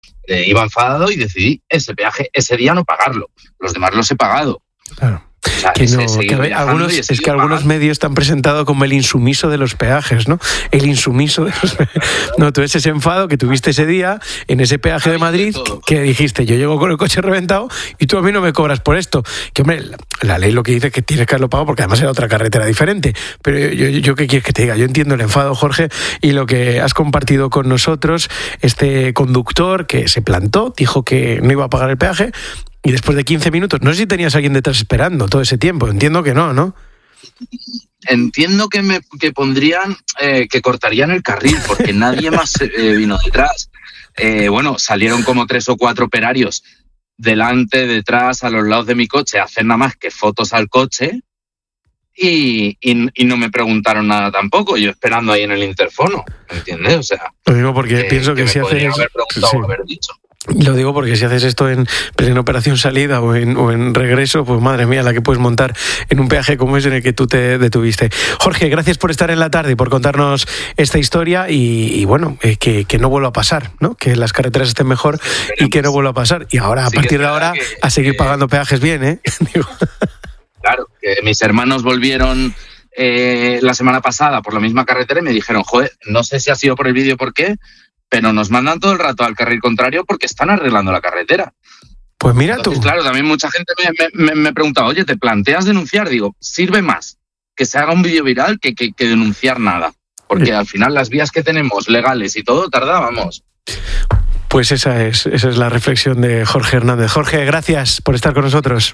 iba enfadado y decidí ese peaje ese día no pagarlo. Los demás los he pagado. Claro. O sea, algunos medios te han presentado como el insumiso de los peajes, ¿no? El insumiso de los peajes. No, tú ese enfado que tuviste ese día en ese peaje de Madrid, que dijiste, yo llego con el coche reventado y tú a mí no me cobras por esto. Que, hombre, la ley lo que dice es que tienes que haberlo pagado porque además era otra carretera diferente. Pero yo ¿qué quieres que te diga? Yo entiendo el enfado, Jorge, y lo que has compartido con nosotros, este conductor que se plantó, dijo que no iba a pagar el peaje. Y después de 15 minutos, no sé si tenías a alguien detrás esperando todo ese tiempo, entiendo que no, ¿no? Entiendo que pondrían, que cortarían el carril, porque nadie más vino detrás. Salieron como 3 o 4 operarios delante, detrás, a los lados de mi coche, a hacer nada más que fotos al coche y no me preguntaron nada tampoco, yo esperando ahí en el interfono, ¿entiendes? O sea, lo digo porque pienso que si haces... haber dicho. Lo digo porque si haces esto en plena operación salida o en regreso, pues madre mía, la que puedes montar en un peaje como ese en el que tú te detuviste. Jorge, gracias por estar en la tarde y por contarnos esta historia y bueno, que no vuelva a pasar, ¿no? Que las carreteras estén mejor y que no vuelva a pasar. Y ahora, a partir de ahora, a seguir pagando peajes bien, ¿eh? Claro, que mis hermanos volvieron la semana pasada por la misma carretera y me dijeron, joder, no sé si ha sido por el vídeo o por qué, pero nos mandan todo el rato al carril contrario porque están arreglando la carretera. Pues mira. Entonces, tú. Claro, también mucha gente me pregunta, oye, ¿te planteas denunciar? Digo, sirve más que se haga un vídeo viral que denunciar nada. Porque al final las vías que tenemos legales y todo tardábamos. Pues esa es la reflexión de Jorge Hernández. Jorge, gracias por estar con nosotros.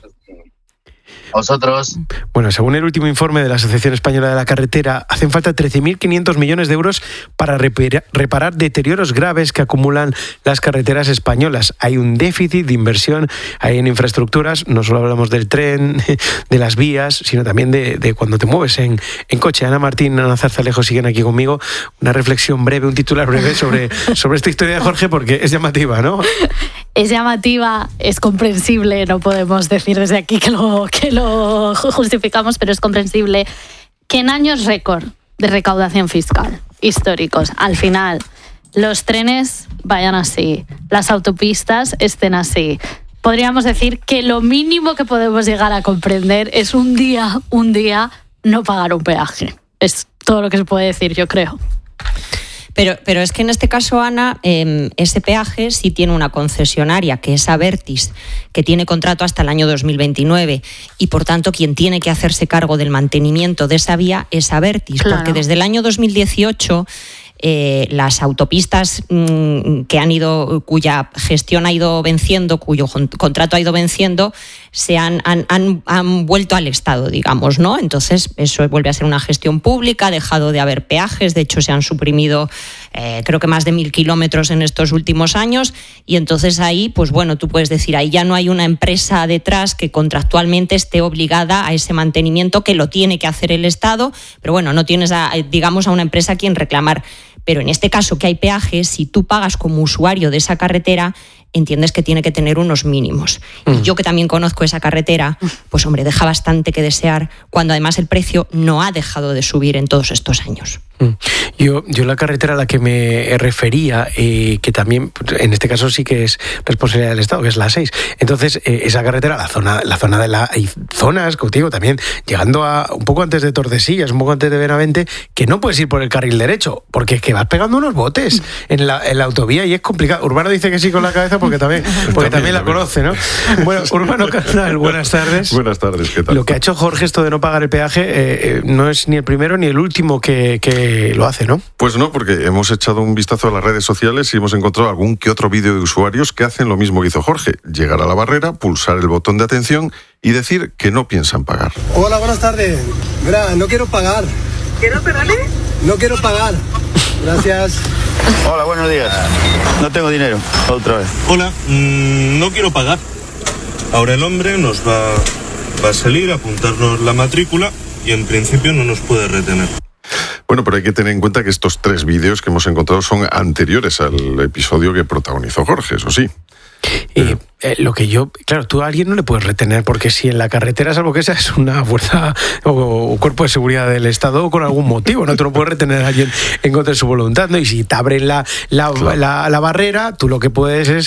Vosotros. Bueno, según el último informe de la Asociación Española de la Carretera, hacen falta 13.500 millones de euros para reparar deterioros graves que acumulan las carreteras españolas. Hay un déficit de inversión ahí en infraestructuras. No solo hablamos del tren, de las vías, sino también de cuando te mueves en coche. Ana Martín, Ana Zarzalejo siguen aquí conmigo. Una reflexión breve, un titular breve sobre esta historia de Jorge, porque es llamativa, ¿no? Es llamativa, es comprensible, no podemos decir desde aquí que lo justificamos, pero es comprensible que en años récord de recaudación fiscal históricos, al final, los trenes vayan así, las autopistas estén así. Podríamos decir que lo mínimo que podemos llegar a comprender es un día no pagar un peaje. Es todo lo que se puede decir, yo creo. Pero es que en este caso, Ana, ese peaje sí tiene una concesionaria, que es Abertis, que tiene contrato hasta el año 2029 y, por tanto, quien tiene que hacerse cargo del mantenimiento de esa vía es Abertis, claro. Porque desde el año 2018 las autopistas cuya gestión ha ido venciendo, cuyo contrato ha ido venciendo, se han vuelto al Estado, digamos, ¿no? Entonces eso vuelve a ser una gestión pública, ha dejado de haber peajes, de hecho se han suprimido creo que más de 1.000 kilómetros en estos últimos años, y entonces ahí, pues bueno, tú puedes decir, ahí ya no hay una empresa detrás que contractualmente esté obligada a ese mantenimiento, que lo tiene que hacer el Estado, pero bueno, no tienes a una empresa a quien reclamar. Pero en este caso que hay peajes, si tú pagas como usuario de esa carretera, entiendes que tiene que tener unos mínimos. Y yo, que también conozco esa carretera, pues hombre, deja bastante que desear, cuando además el precio no ha dejado de subir en todos estos años. Yo la carretera a la que me refería, que también en este caso sí que es responsabilidad del Estado, que es la 6. Entonces, esa carretera, la zona de la... Hay zonas, contigo también, llegando a un poco antes de Tordesillas, un poco antes de Benavente, que no puedes ir por el carril derecho, porque es que vas pegando unos botes en la autovía y es complicado. Urbano dice que sí con la cabeza porque también la conoce, ¿no? Bueno, Urbano Carnal, buenas tardes. Buenas tardes, ¿qué tal? Lo que ha hecho Jorge, esto de no pagar el peaje, no es ni el primero ni el último que lo hace, ¿no? Pues no, porque hemos echado un vistazo a las redes sociales y hemos encontrado algún que otro vídeo de usuarios que hacen lo mismo que hizo Jorge: llegar a la barrera, pulsar el botón de atención y decir que no piensan pagar. Hola, buenas tardes. Mira, no quiero pagar. ¿Que no, perdone? No quiero pagar. Gracias. Hola, buenos días. No tengo dinero. Otra vez. Hola, no quiero pagar. Ahora el hombre nos va a salir a apuntarnos la matrícula y en principio no nos puede retener. Bueno, pero hay que tener en cuenta que estos 3 vídeos que hemos encontrado son anteriores al episodio que protagonizó Jorge, eso sí. Lo que yo, claro, tú a alguien no le puedes retener, porque si en la carretera, salvo que esa es una fuerza o cuerpo de seguridad del Estado con algún motivo, no te lo puedes retener a alguien en contra de su voluntad, ¿no? Y si te abren la barrera, tú lo que puedes es